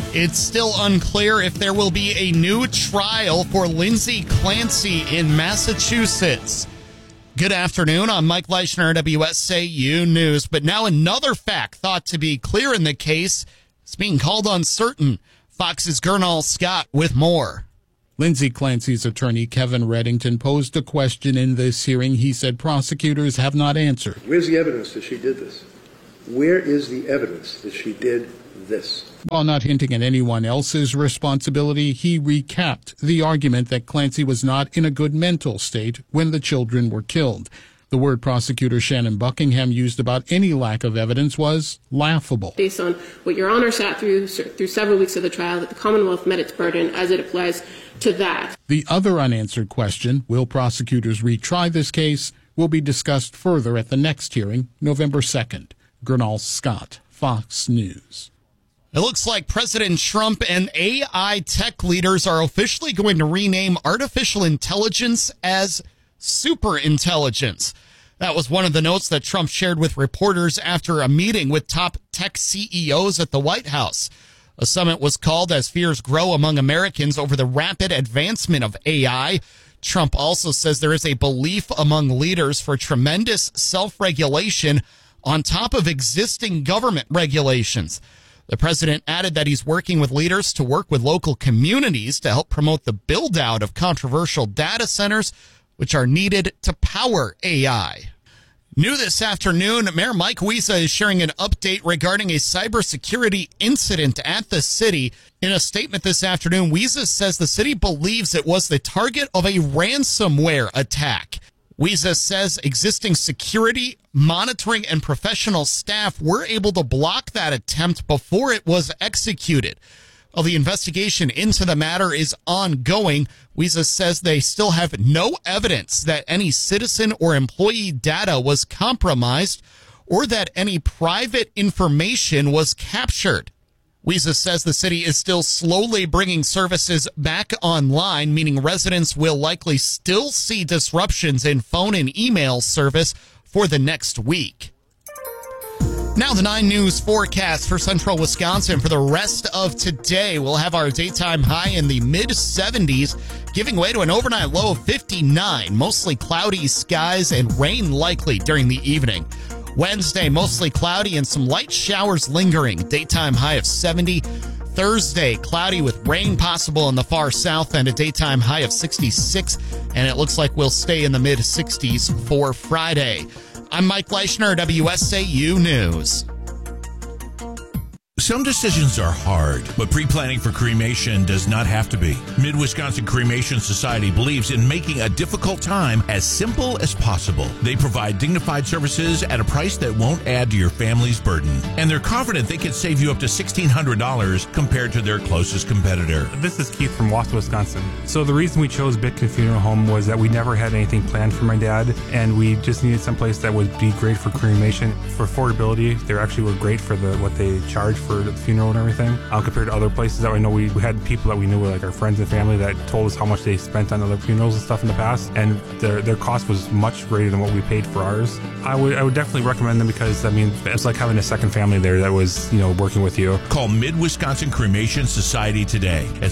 It's still unclear if there will be a new trial for Lindsay Clancy in Massachusetts. Good afternoon. I'm Mike Leischner, WSAU News. But now another fact thought to be clear in the case is being called uncertain. Fox's Gernal Scott with more. Lindsay Clancy's attorney, Kevin Reddington, posed a question in this hearing he said prosecutors have not answered. Where's the evidence that she did this? Where is the evidence that she did this? While not hinting at anyone else's responsibility, he recapped the argument that Clancy was not in a good mental state when the children were killed. The word prosecutor Shannon Buckingham used about any lack of evidence was laughable. Based on what Your Honor sat through several weeks of the trial, that the Commonwealth met its burden as it applies to that. The other unanswered question, will prosecutors retry this case, will be discussed further at the next hearing, November 2nd. Gernal Scott, Fox News. It looks like President Trump and AI tech leaders are officially going to rename artificial intelligence as superintelligence. That was one of the notes that Trump shared with reporters after a meeting with top tech CEOs at the White House. A summit was called as fears grow among Americans over the rapid advancement of AI. Trump also says there is a belief among leaders for tremendous self-regulation on top of existing government regulations. The president added that he's working with leaders to work with local communities to help promote the build-out of controversial data centers, which are needed to power AI. New this afternoon, Mayor Mike Wiese is sharing an update regarding a cybersecurity incident at the city. In a statement this afternoon, Wiese says the city believes it was the target of a ransomware attack. Wiese says existing security, monitoring, and professional staff were able to block that attempt before it was executed. While the investigation into the matter is ongoing, Wiese says they still have no evidence that any citizen or employee data was compromised or that any private information was captured. Wiese says the city is still slowly bringing services back online, meaning residents will likely still see disruptions in phone and email service for the next week. Now the 9 News forecast for central Wisconsin for the rest of today. We'll have our daytime high in the mid-70s, giving way to an overnight low of 59. Mostly cloudy skies and rain likely during the evening. Wednesday, mostly cloudy and some light showers lingering. Daytime high of 70. Thursday, cloudy with rain possible in the far south and a daytime high of 66. And it looks like we'll stay in the mid-60s for Friday. I'm Mike Leischner, WSAU News. Some decisions are hard, but pre-planning for cremation does not have to be. Mid-Wisconsin Cremation Society believes in making a difficult time as simple as possible. They provide dignified services at a price that won't add to your family's burden. And they're confident they can save you up to $1,600 compared to their closest competitor. This is Keith from Wausau, Wisconsin. So the reason we chose Bitkin Funeral Home was that we never had anything planned for my dad, and we just needed someplace that would be great for cremation. For affordability, they actually were great for what they charge for the funeral and everything, compared to other places that I know. We had people that we knew, like our friends and family, that told us how much they spent on other funerals and stuff in the past, and their cost was much greater than what we paid for ours. I would definitely recommend them because, I mean, it's like having a second family there that was, working with you. Call Mid-Wisconsin Cremation Society today at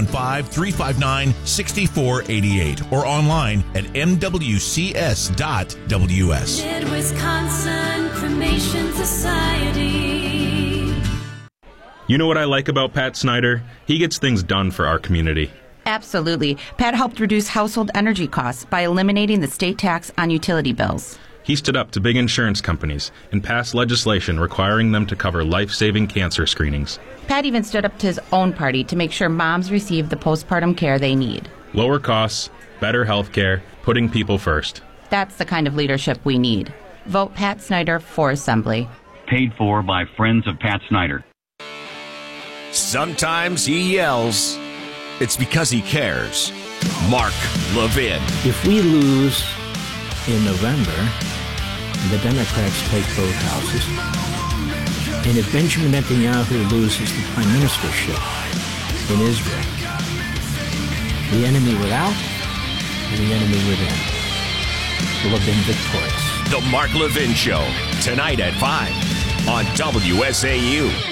715-359-6488 or online at mwcs.ws. Mid-Wisconsin Cremation Society. You know what I like about Pat Snyder? He gets things done for our community. Absolutely. Pat helped reduce household energy costs by eliminating the state tax on utility bills. He stood up to big insurance companies and passed legislation requiring them to cover life-saving cancer screenings. Pat even stood up to his own party to make sure moms receive the postpartum care they need. Lower costs, better health care, putting people first. That's the kind of leadership we need. Vote Pat Snyder for Assembly. Paid for by Friends of Pat Snyder. Sometimes he yells. It's because he cares. Mark Levin. If we lose in November, the Democrats take both houses. And if Benjamin Netanyahu loses the prime ministership in Israel, the enemy without and the enemy within will have been victorious. The Mark Levin Show, tonight at 5 on WSAU.